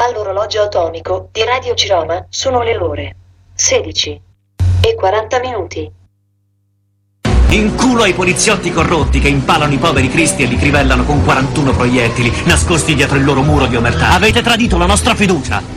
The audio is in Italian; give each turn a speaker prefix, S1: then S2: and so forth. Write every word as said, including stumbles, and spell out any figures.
S1: All'orologio atomico di Radio Ciroma sono le ore sedici e quaranta minuti.
S2: In culo ai poliziotti corrotti che impalano i poveri cristi e li crivellano con quarantuno proiettili nascosti dietro il loro muro di omertà. Avete tradito la nostra fiducia.